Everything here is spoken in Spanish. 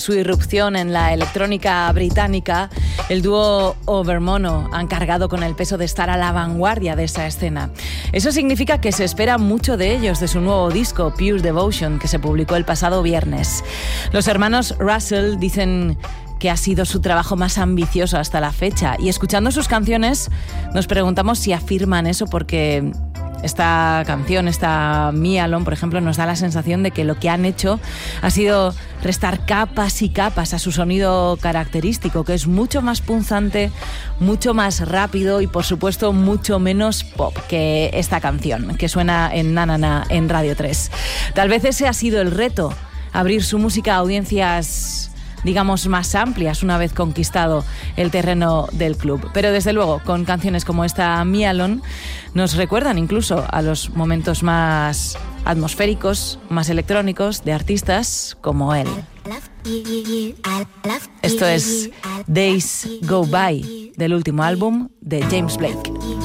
Su irrupción en la electrónica británica, el dúo Overmono han cargado con el peso de estar a la vanguardia de esa escena. Eso significa que se espera mucho de ellos, de su nuevo disco, Pure Devotion, que se publicó el pasado viernes. Los hermanos Russell dicen que ha sido su trabajo más ambicioso hasta la fecha, y escuchando sus canciones nos preguntamos si afirman eso, porque esta canción, esta Me Alone, por ejemplo, nos da la sensación de que lo que han hecho ha sido restar capas y capas a su sonido característico, que es mucho más punzante, mucho más rápido y, por supuesto, mucho menos pop que esta canción que suena en Na Na Na en Radio 3. Tal vez ese ha sido el reto, abrir su música a audiencias, digamos, más amplias una vez conquistado el terreno del club. Pero desde luego, con canciones como esta Me Alone, nos recuerdan incluso a los momentos más atmosféricos, más electrónicos de artistas como él. Esto es Days Go By, del último álbum de James Blake.